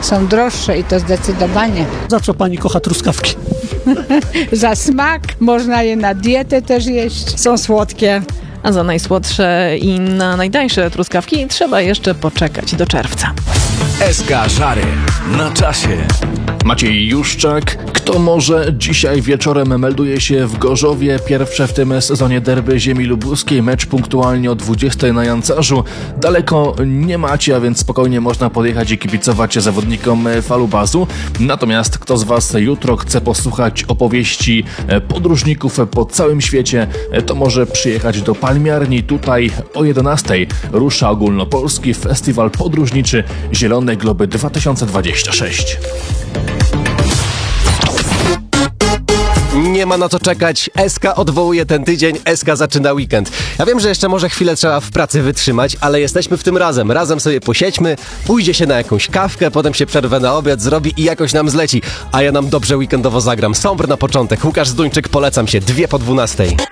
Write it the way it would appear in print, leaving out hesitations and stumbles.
są droższe i to zdecydowanie. Za co pani kocha truskawki? Za smak, można je na dietę też jeść. Są słodkie. A za najsłodsze i na najtańsze truskawki trzeba jeszcze poczekać do czerwca. SK Żary na czasie. Maciej Juszczak. Kto może? Dzisiaj wieczorem melduje się w Gorzowie pierwsze w tym sezonie derby ziemi lubuskiej. Mecz punktualnie o 20 na Jancarzu. Daleko nie macie, a więc spokojnie można podjechać i kibicować zawodnikom Falubazu. Natomiast kto z Was jutro chce posłuchać opowieści podróżników po całym świecie, to może przyjechać do Palmiarni. Tutaj o 11 rusza ogólnopolski festiwal podróżniczy Zielone Globy 2026. Nie ma na co czekać. SK odwołuje ten tydzień, SK zaczyna weekend. Ja wiem, że jeszcze może chwilę trzeba w pracy wytrzymać, ale jesteśmy w tym razem. Razem sobie posiedźmy, pójdzie się na jakąś kawkę, potem się przerwę na obiad zrobi i jakoś nam zleci. A ja nam dobrze weekendowo zagram. Sombr na początek. Łukasz Zduńczyk, polecam się. 2 po 12.